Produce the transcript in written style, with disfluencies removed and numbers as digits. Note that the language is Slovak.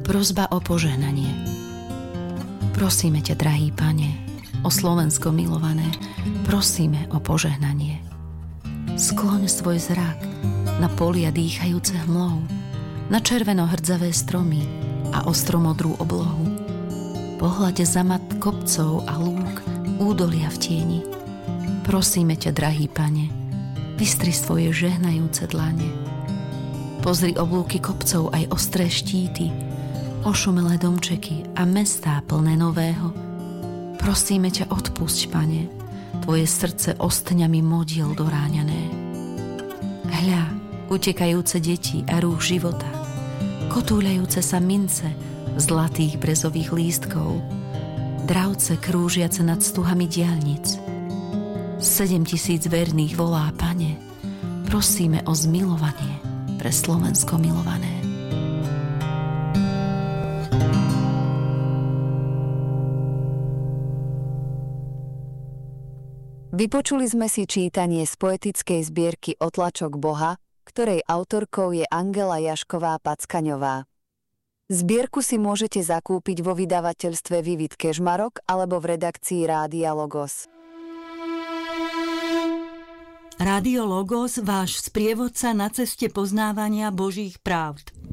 Prosba o požehnanie. Prosíme ťa, drahý Pane, o Slovensko milované, prosíme o požehnanie. Skloň svoj zrak na polia dýchajúce hmlou, na červeno-hrdzavé stromy a ostromodrú oblohu. Pohľade za mat kopcov a lúk, údolia v tieni. Prosíme ťa, drahý Pane, vystri svoje žehnajúce dlane. Pozri oblúky kopcov aj ostré štíty, ošumelé domčeky a mestá plné nového. Prosíme ťa, odpusť, Pane, tvoje srdce ostňami modiel doráňané. Hľa, utekajúce deti a rúh života, kotúľajúce sa mince zlatých brezových lístkov, dravce krúžiace nad stuhami diaľnic. 7 000 verných volá, Pane, prosíme o zmilovanie pre Slovensko milované. Vypočuli sme si čítanie z poetickej zbierky Otlačok Boha, ktorej autorkou je Angela Jašková-Packaňová. Zbierku si môžete zakúpiť vo vydavateľstve Vivid Kežmarok alebo v redakcii Rádia Logos. Rádio Logos, váš sprievodca na ceste poznávania Božích pravd.